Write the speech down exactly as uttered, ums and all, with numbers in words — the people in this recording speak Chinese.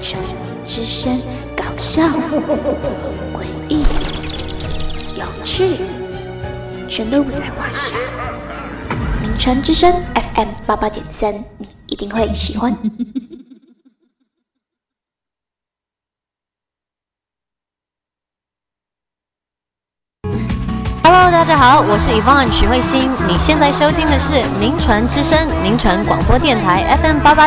传之声，搞笑、诡异、有趣，全都不在话下。名传之声 F M 八八点三，你一定会喜欢。 Hello， 大家好，我是 Yvonne 许慧欣。你现在收听的是名传之声，名传广播电台 F M 八八